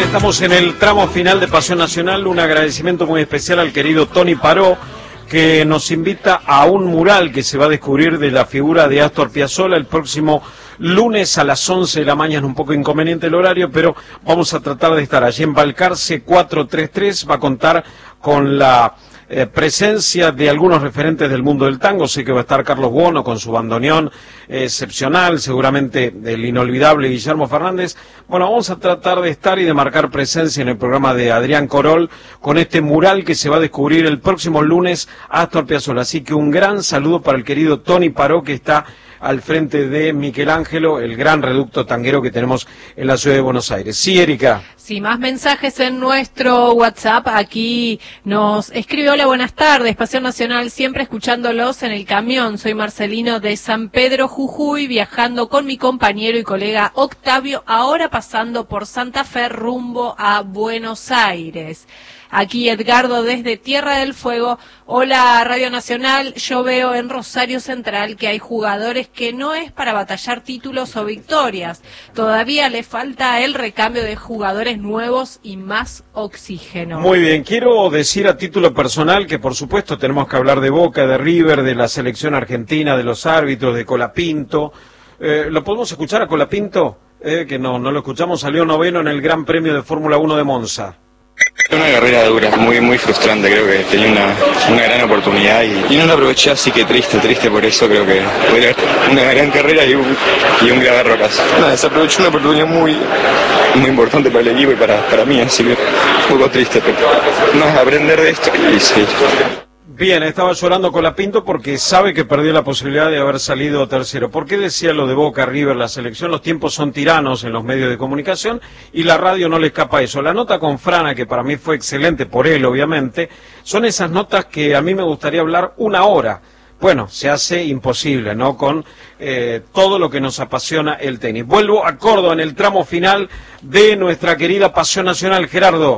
Estamos en el tramo final de Pasión Nacional. Un agradecimiento muy especial al querido Tony Paró, que nos invita a un mural que se va a descubrir de la figura de Astor Piazzolla el próximo lunes a las 11 de la mañana. Un poco inconveniente el horario, pero vamos a tratar de estar allí en Balcarce 433. Va a contar con la presencia de algunos referentes del mundo del tango. Sé que va a estar Carlos Buono con su bandoneón excepcional, seguramente el inolvidable Guillermo Fernández. Bueno, vamos a tratar de estar y de marcar presencia en el programa de Adrián Corol con este mural que se va a descubrir el próximo lunes a Astor Piazzolla. Así que un gran saludo para el querido Tony Paró, que está al frente de Michelangelo, el gran reducto tanguero que tenemos en la ciudad de Buenos Aires. Sí, Erika. Sí, más mensajes en nuestro WhatsApp. Aquí nos escribe: hola, buenas tardes, Pasión Nacional, siempre escuchándolos en el camión. Soy Marcelino de San Pedro, Jujuy, viajando con mi compañero y colega Octavio, ahora pasando por Santa Fe rumbo a Buenos Aires. Aquí Edgardo desde Tierra del Fuego. Hola, Radio Nacional. Yo veo en Rosario Central que hay jugadores que no es para batallar títulos o victorias. Todavía le falta el recambio de jugadores nuevos y más oxígeno. Muy bien, quiero decir a título personal que por supuesto tenemos que hablar de Boca, de River, de la selección argentina, de los árbitros, de Colapinto. ¿Lo podemos escuchar a Colapinto? Que no lo escuchamos, salió noveno en el Gran Premio de Fórmula 1 de Monza. Una carrera dura, muy frustrante. Creo que tenía una gran oportunidad y no la aproveché, así que triste por eso. Creo que fue una gran carrera y un grave rocas. Desaprovechó una oportunidad muy importante para el equipo y para mí, así que un poco triste, pero no, aprender de esto y seguir. Bien, estaba llorando Colapinto porque sabe que perdió la posibilidad de haber salido tercero. ¿Por qué decía lo de Boca, River, la selección? Los tiempos son tiranos en los medios de comunicación y la radio no le escapa eso. La nota con Frana, que para mí fue excelente por él, obviamente, son esas notas que a mí me gustaría hablar una hora. Bueno, se hace imposible, ¿no?, con todo lo que nos apasiona el tenis. Vuelvo a Córdoba en el tramo final de nuestra querida Pasión Nacional. Gerardo.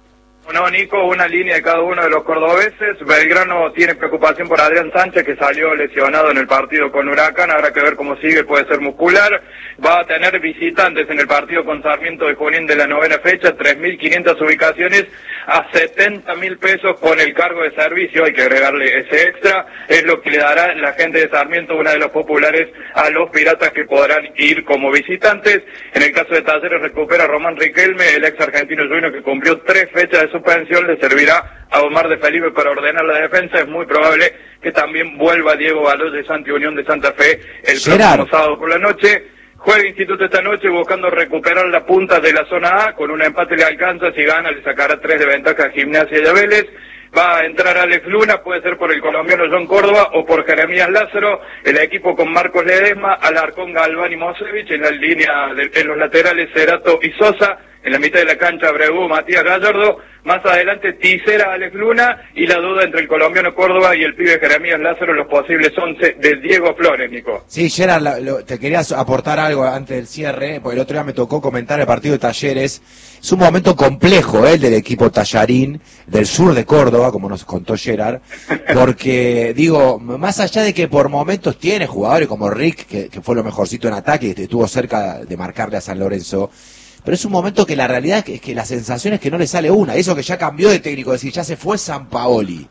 No, Nico, una línea de cada uno de los cordobeses. Belgrano tiene preocupación por Adrián Sánchez, que salió lesionado en el partido con Huracán. Habrá que ver cómo sigue, puede ser muscular. Va a tener visitantes en el partido con Sarmiento de Junín de la novena fecha, 3.500 ubicaciones a 70.000 pesos con el cargo de servicio. Hay que agregarle ese extra. Es lo que le dará la gente de Sarmiento, una de los populares, a los piratas que podrán ir como visitantes. En el caso de Talleres recupera a Román Riquelme, el ex argentino junior que cumplió 3 fechas de suspensión. Le servirá a Omar de Felipe para ordenar la defensa. Es muy probable que también vuelva Diego Valós de Santi Unión de Santa Fe el próximo sábado por la noche. Juega Instituto esta noche buscando recuperar la punta de la zona A. Con un empate le alcanza, si gana le sacará 3 de ventaja a Gimnasia y a Vélez. Va a entrar Alex Luna, puede ser por el colombiano John Córdoba o por Jeremías Lázaro. El equipo con Marcos Ledesma, Alarcón, Galván y Mosevich. En la línea en los laterales Cerato y Sosa. En la mitad de la cancha Abreu, Matías Gallardo. Más adelante Tisera, Alex Luna. Y la duda entre el colombiano Córdoba y el pibe Jeremías Lázaro, los posibles 11 de Diego Flores, Nico. Sí, Gerard, te quería aportar algo antes del cierre, porque el otro día me tocó comentar el partido de Talleres. Es un momento complejo, el del equipo tallarín del sur de Córdoba, como nos contó Gerard, porque, digo, más allá de que por momentos tiene jugadores como Rick, que fue lo mejorcito en ataque, que estuvo cerca de marcarle a San Lorenzo, pero es un momento que la realidad es que la sensación es que no le sale una. Eso que ya cambió de técnico, es decir, ya se fue Sampaoli.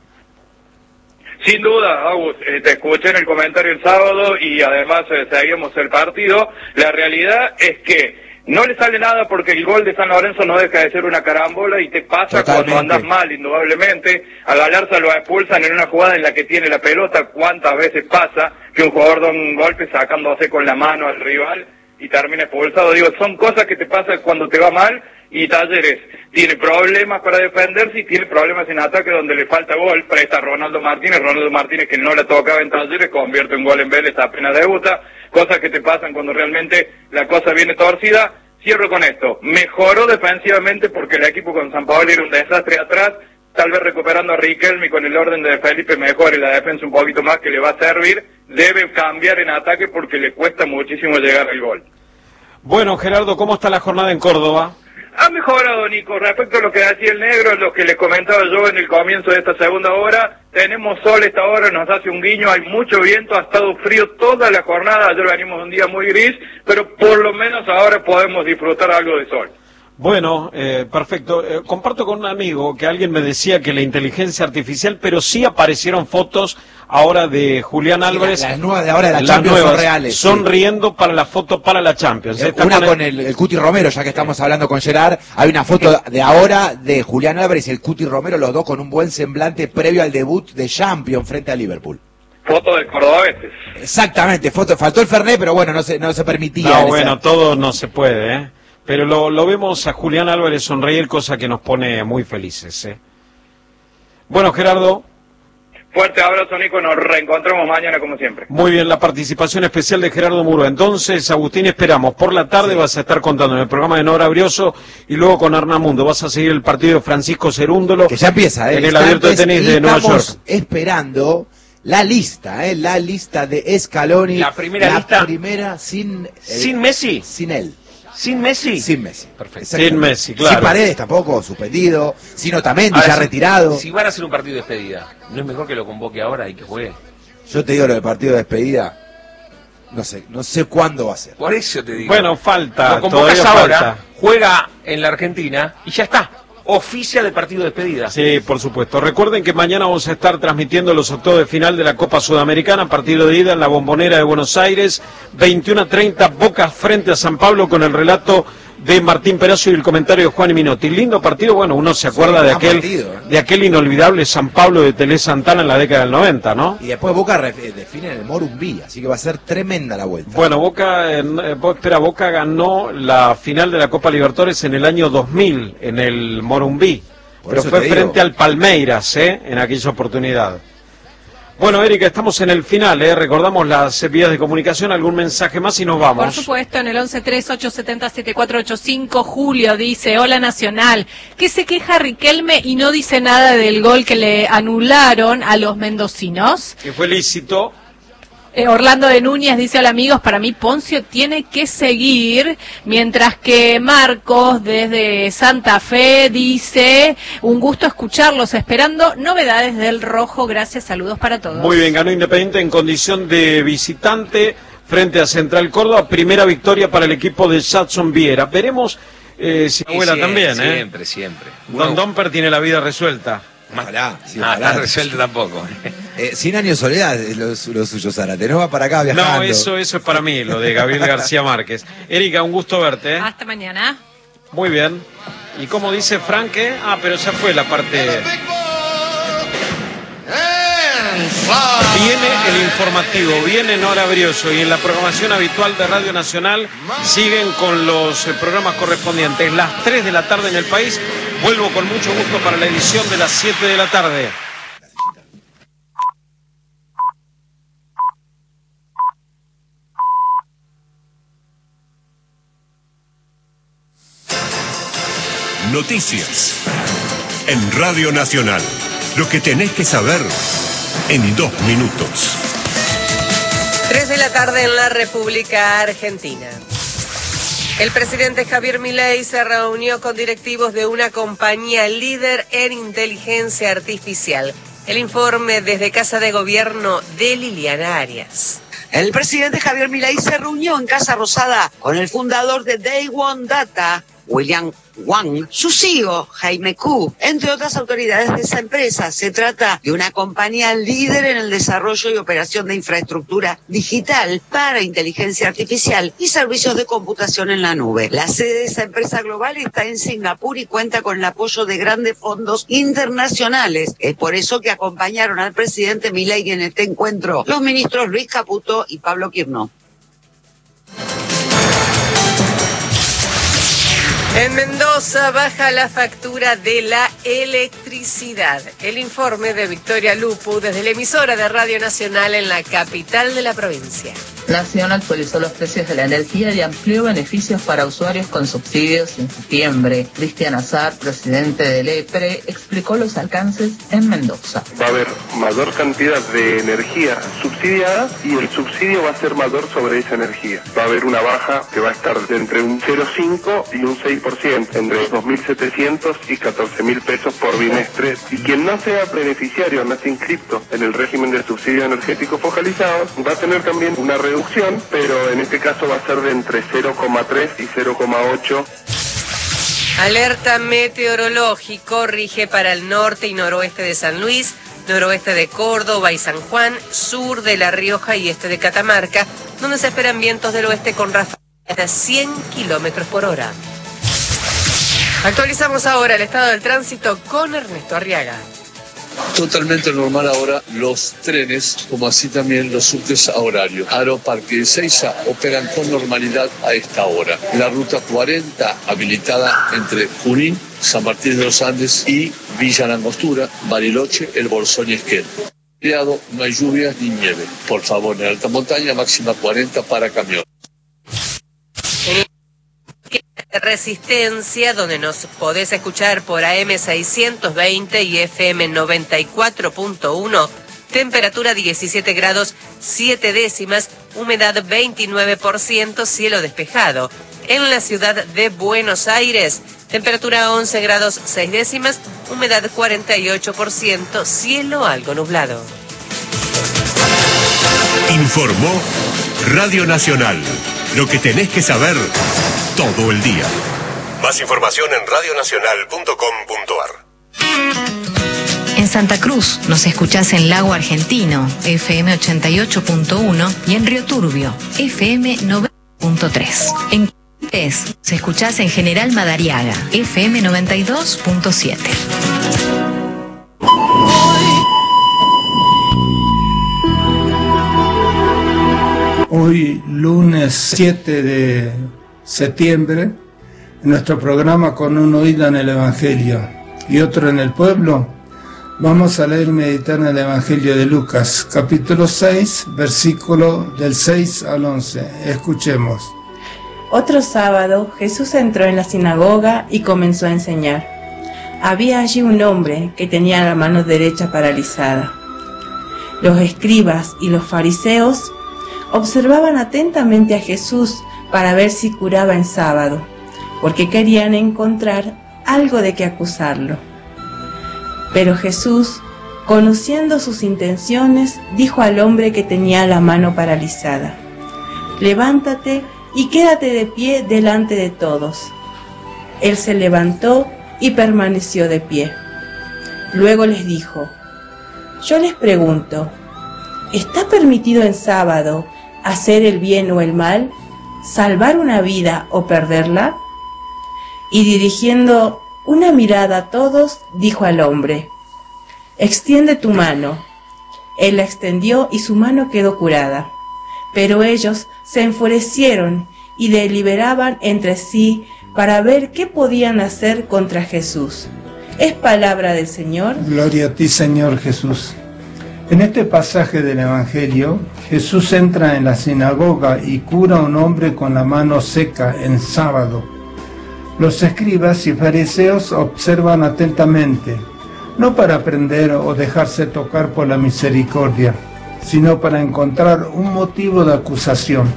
Sin duda, Agus, te escuché en el comentario el sábado y además seguimos el partido. La realidad es que no le sale nada porque el gol de San Lorenzo no deja de ser una carambola y te pasa cuando andas mal, indudablemente. A Galarza lo expulsan en una jugada en la que tiene la pelota. ¿Cuántas veces pasa que un jugador da un golpe sacándose con la mano al rival y termina expulsado? Digo, son cosas que te pasan cuando te va mal, y Talleres tiene problemas para defenderse y tiene problemas en ataque donde le falta gol. Presta Ronaldo Martínez que no la tocaba en Talleres, convierte un gol en Vélez, apenas debuta. Cosas que te pasan cuando realmente la cosa viene torcida. Cierro con esto: mejoró defensivamente porque el equipo con Sampaoli era un desastre atrás. Tal vez recuperando a Riquelme con el orden de Felipe mejore la defensa un poquito más, que le va a servir. Debe cambiar en ataque porque le cuesta muchísimo llegar al gol. Bueno, Gerardo, ¿cómo está la jornada en Córdoba? Ha mejorado, Nico, respecto a lo que decía el negro, lo que le comentaba yo en el comienzo de esta segunda hora. Tenemos sol esta hora, nos hace un guiño, hay mucho viento, ha estado frío toda la jornada. Ayer venimos un día muy gris, pero por lo menos ahora podemos disfrutar algo de sol. Bueno, perfecto. Comparto con un amigo que alguien me decía que la inteligencia artificial, pero sí aparecieron fotos ahora de Julián Álvarez. Las nuevas de ahora de la Champions son reales. Sonriendo para la foto para la Champions. Una con el Cuti Romero, ya que estamos hablando con Gerard. Hay una foto de ahora de Julián Álvarez y el Cuti Romero, los dos con un buen semblante previo al debut de Champions frente a Liverpool. Foto del cordobeses. Exactamente, faltó el Fernet, pero bueno, no se permitía. No, bueno, todo no se puede, ¿eh? Pero lo vemos a Julián Álvarez sonreír, cosa que nos pone muy felices, ¿eh? Bueno, Gerardo. Fuerte abrazo, Nico, nos reencontramos mañana como siempre. Muy bien, la participación especial de Gerardo Muro. Entonces, Agustín, esperamos. Por la tarde vas a estar contando en el programa de Nora Brioso y luego con Hernán Mundo. Vas a seguir el partido de Francisco Cerúndolo. Que ya empieza, en el Abierto de Tenis de Nueva York. Estamos esperando la lista de Scaloni. La primera lista. La primera sin Messi. Sin él. ¿Sin Messi? Sin Messi. Perfecto. Sin Messi, claro. Sin Paredes tampoco, suspendido. Sin Otamendi, ya retirado. Si van a hacer un partido de despedida, ¿no es mejor que lo convoque ahora y que juegue? Yo te digo lo del partido de despedida, no sé cuándo va a ser. Por eso te digo. Bueno, falta. Lo convocas todavía ahora, falta. juega en la Argentina y ya está. Oficia de partido de despedida. Sí, por supuesto. Recuerden que mañana vamos a estar transmitiendo los octavos de final de la Copa Sudamericana, partido de ida en la Bombonera de Buenos Aires, 21:30, Boca frente a San Pablo, con el relato de Martín Perazo y el comentario de Juan Minotti. Lindo partido, bueno, uno se acuerda de aquel inolvidable San Pablo de Tele Santana en la década del 90, ¿no? Y después Boca define en el Morumbí, así que va a ser tremenda la vuelta. Bueno, Boca ganó la final de la Copa Libertadores en el año 2000 en el Morumbí, pero fue frente al Palmeiras, en aquella oportunidad. Bueno, Erika, estamos en el final, recordamos las vías de comunicación, algún mensaje más y nos vamos. Por supuesto, en el 1138707485, Julio dice: hola Nacional, que se queja Riquelme y no dice nada del gol que le anularon a los mendocinos. Que fue lícito. Orlando de Núñez dice: hola amigos, para mí Poncio tiene que seguir, mientras que Marcos desde Santa Fe dice: un gusto escucharlos, esperando novedades del rojo, gracias, saludos para todos. Muy bien, ganó Independiente en condición de visitante frente a Central Córdoba, primera victoria para el equipo de Jadson Viera. Veremos si abuela también, Siempre. Don Domper tiene la vida resuelta. Ojalá. Está resuelto tampoco. 100 años de soledad es lo suyo, Zárate. No va para acá viajando. No, eso es para mí, lo de Gabriel García Márquez. Erika, un gusto verte. Hasta mañana. Muy bien. ¿Y cómo dice Frank? Pero ya fue la parte... Viene el informativo, viene Nora Brioso, y en la programación habitual de Radio Nacional siguen con los programas correspondientes. Las 3 de la tarde en el país. Vuelvo con mucho gusto para la edición de las 7 de la tarde. Noticias en Radio Nacional. Lo que tenés que saber en 2 minutos. 3 de la tarde en la República Argentina. El presidente Javier Milei se reunió con directivos de una compañía líder en inteligencia artificial. El informe desde Casa de Gobierno de Liliana Arias. El presidente Javier Milei se reunió en Casa Rosada con el fundador de Day One Data, William Wang, su CEO, Jaime Ku, entre otras autoridades de esa empresa. Se trata de una compañía líder en el desarrollo y operación de infraestructura digital para inteligencia artificial y servicios de computación en la nube. La sede de esa empresa global está en Singapur y cuenta con el apoyo de grandes fondos internacionales. Es por eso que acompañaron al presidente Milei en este encuentro los ministros Luis Caputo y Pablo Quirno. En Mendoza baja la factura de la electricidad. El informe de Victoria Lupu desde la emisora de Radio Nacional en la capital de la provincia. Nación actualizó los precios de la energía y amplió beneficios para usuarios con subsidios en septiembre. Cristian Azar, presidente del EPRE, explicó los alcances en Mendoza. Va a haber mayor cantidad de energía subsidiada y el subsidio va a ser mayor sobre esa energía. Va a haber una baja que va a estar entre un 0,5 y un 6%, entre 2.700 y 14.000 pesos por bimestre. Y quien no sea beneficiario, no esté inscripto en el régimen de subsidio energético focalizado, va a tener también una reducción, pero en este caso va a ser de entre 0,3 y 0,8. Alerta meteorológico rige para el norte y noroeste de San Luis, noroeste de Córdoba y San Juan, sur de La Rioja y este de Catamarca, donde se esperan vientos del oeste con ráfagas de 100 kilómetros por hora. Actualizamos ahora el estado del tránsito con Ernesto Arriaga. Totalmente normal ahora los trenes, como así también los subtes a horario. Aro, Parque de Ezeiza operan con normalidad a esta hora. La ruta 40 habilitada entre Junín, San Martín de los Andes y Villa Langostura, Bariloche, El Bolsón y Esquel. No hay lluvias ni nieve. Por favor, en alta montaña máxima 40 para camiones. Resistencia, donde nos podés escuchar por AM 620 y FM 94.1, temperatura 17 grados 7 décimas, humedad 29%, cielo despejado. En la ciudad de Buenos Aires, temperatura 11 grados 6 décimas, humedad 48%, cielo algo nublado. Informó Radio Nacional. Lo que tenés que saber todo el día. Más información en radionacional.com.ar. En Santa Cruz nos escuchás en Lago Argentino, FM 88.1 y en Río Turbio, FM 90.3. En Corrientes se escuchás en General Madariaga, FM 92.7. Hoy, lunes 7 de septiembre, en nuestro programa Con un oído en el Evangelio y otro en el pueblo, vamos a leer y meditar en el Evangelio de Lucas, capítulo 6, versículo del 6 al 11. Escuchemos. Otro sábado, Jesús entró en la sinagoga y comenzó a enseñar. Había allí un hombre que tenía la mano derecha paralizada. Los escribas y los fariseos observaban atentamente a Jesús para ver si curaba en sábado, porque querían encontrar algo de qué acusarlo. Pero Jesús, conociendo sus intenciones, dijo al hombre que tenía la mano paralizada: «Levántate y quédate de pie delante de todos». Él se levantó y permaneció de pie. Luego les dijo: «Yo les pregunto, ¿está permitido en sábado hacer el bien o el mal, salvar una vida o perderla?». Y dirigiendo una mirada a todos, dijo al hombre: «Extiende tu mano». Él la extendió y su mano quedó curada. Pero ellos se enfurecieron y deliberaban entre sí para ver qué podían hacer contra Jesús. Es palabra del Señor. Gloria a ti, Señor Jesús. En este pasaje del Evangelio, Jesús entra en la sinagoga y cura a un hombre con la mano seca en sábado. Los escribas y fariseos observan atentamente, no para aprender o dejarse tocar por la misericordia, sino para encontrar un motivo de acusación.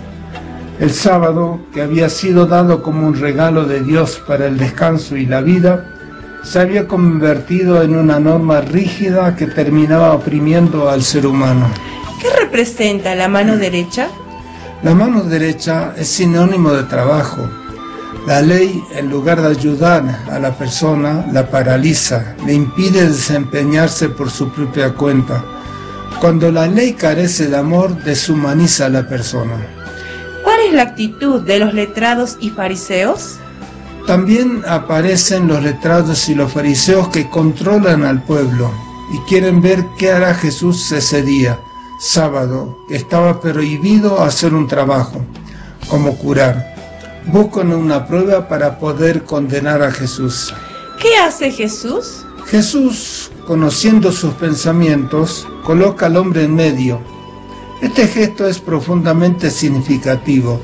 El sábado, que había sido dado como un regalo de Dios para el descanso y la vida, se había convertido en una norma rígida que terminaba oprimiendo al ser humano. ¿Qué representa la mano derecha? La mano derecha es sinónimo de trabajo. La ley, en lugar de ayudar a la persona, la paraliza, le impide desempeñarse por su propia cuenta. Cuando la ley carece de amor, deshumaniza a la persona. ¿Cuál es la actitud de los letrados y fariseos? También aparecen los letrados y los fariseos que controlan al pueblo y quieren ver qué hará Jesús ese día, sábado, que estaba prohibido hacer un trabajo, como curar. Buscan una prueba para poder condenar a Jesús. ¿Qué hace Jesús? Jesús, conociendo sus pensamientos, coloca al hombre en medio. Este gesto es profundamente significativo.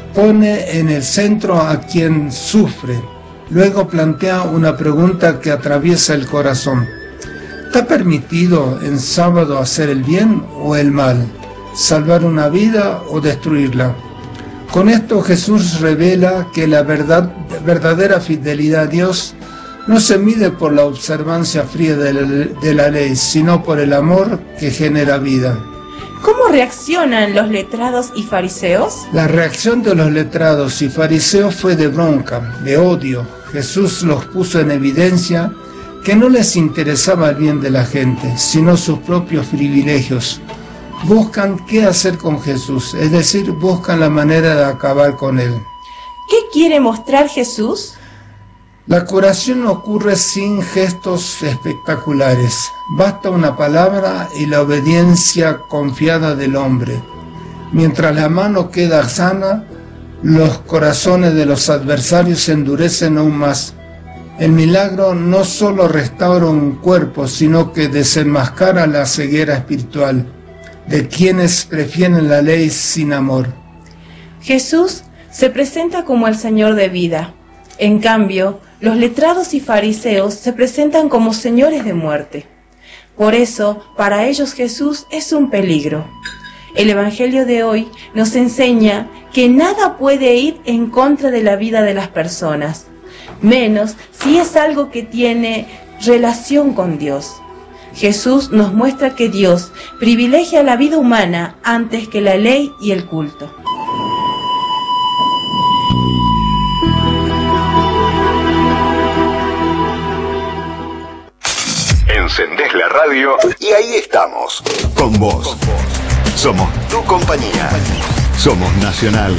Pone en el centro a quien sufre. Luego plantea una pregunta que atraviesa el corazón. ¿Está permitido en sábado hacer el bien o el mal? ¿Salvar una vida o destruirla? Con esto Jesús revela que la verdadera fidelidad a Dios no se mide por la observancia fría de la ley, sino por el amor que genera vida. ¿Cómo reaccionan los letrados y fariseos? La reacción de los letrados y fariseos fue de bronca, de odio. Jesús los puso en evidencia que no les interesaba el bien de la gente, sino sus propios privilegios. Buscan qué hacer con Jesús, es decir, buscan la manera de acabar con él. ¿Qué quiere mostrar Jesús? La curación ocurre sin gestos espectaculares. Basta una palabra y la obediencia confiada del hombre. Mientras la mano queda sana, los corazones de los adversarios se endurecen aún más. El milagro no solo restaura un cuerpo, sino que desenmascara la ceguera espiritual de quienes prefieren la ley sin amor. Jesús se presenta como el Señor de vida. En cambio, los letrados y fariseos se presentan como señores de muerte. Por eso, para ellos Jesús es un peligro. El Evangelio de hoy nos enseña que nada puede ir en contra de la vida de las personas, menos si es algo que tiene relación con Dios. Jesús nos muestra que Dios privilegia la vida humana antes que la ley y el culto. Encendés la radio y ahí estamos, con vos. Somos tu compañía. Somos Nacional.